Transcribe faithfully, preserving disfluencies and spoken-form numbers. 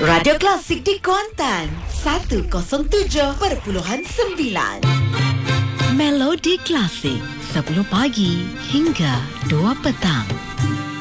Radio Klasik di Kuantan, seratus tujuh perpuluhan sembilan. Melodi Klasik, sepuluh pagi hingga dua petang.